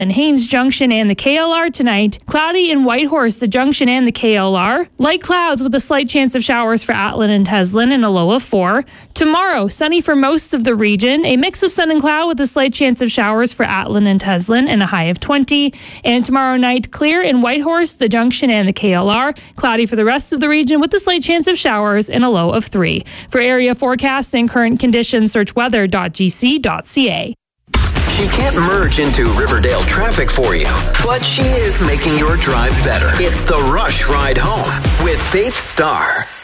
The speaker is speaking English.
and Haines Junction and the KLR tonight. Cloudy in Whitehorse, the Junction and the KLR. Light clouds with a slight chance of showers for Atlin and Teslin and a low of 4. Tomorrow, sunny for most of the region. A mix of sun and cloud with a slight chance of showers for Atlin and Teslin and a high of 20. And tomorrow night, clear in Whitehorse, the Junction and the KLR. Cloudy for the rest of the region with a slight chance of showers and a low of 3. For area forecasts and current conditions, search weather.gc.ca. She can't merge into Riverdale traffic for you, but she is making your drive better. It's the Rush Ride Home with Faith Starr.